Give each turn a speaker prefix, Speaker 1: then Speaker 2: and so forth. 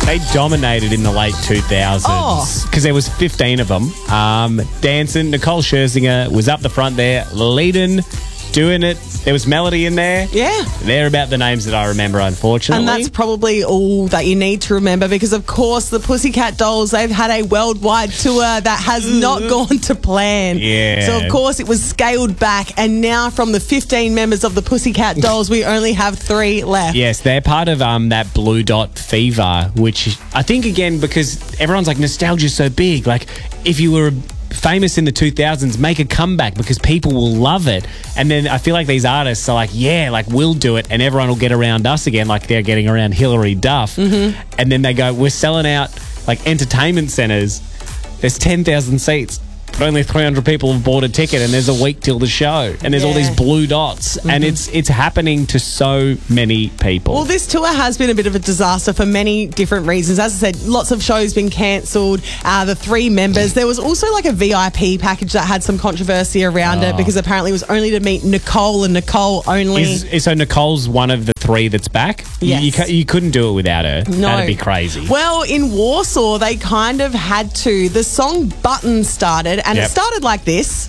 Speaker 1: They dominated in the late 2000s because there was 15 of them. Dancing. Nicole Scherzinger was up the front there, leading, doing it. There was Melody in there.
Speaker 2: Yeah.
Speaker 1: They're about the names that I remember, unfortunately.
Speaker 2: And that's probably all that you need to remember because, of course, the Pussycat Dolls, they've had a worldwide tour that has not gone to plan.
Speaker 1: Yeah.
Speaker 2: So, of course, it was scaled back. And now from the 15 members of the Pussycat Dolls, we only have 3 left.
Speaker 1: Yes, they're part of that Blue Dot fever, which I think, again, because everyone's like, nostalgia's so big. Like, if you were famous in the 2000s, make a comeback because people will love it. And then I feel like these artists are like, yeah, like we'll do it and everyone will get around us again like they're getting around Hilary Duff. Mm-hmm. And then they go, we're selling out like entertainment centres. There's 10,000 seats. But only 300 people have bought a ticket and there's a week till the show. And there's all these blue dots. Mm-hmm. And it's happening to so many people.
Speaker 2: Well, this tour has been a bit of a disaster for many different reasons. As I said, lots of shows been cancelled. The 3 members. There was also like a VIP package that had some controversy around it because apparently it was only to meet Nicole and Nicole only.
Speaker 1: So Nicole's one of the 3 that's back?
Speaker 2: Yes.
Speaker 1: You couldn't do it without her.
Speaker 2: No.
Speaker 1: That'd be crazy.
Speaker 2: Well, in Warsaw, they kind of had to. The song Button started, and it started like this.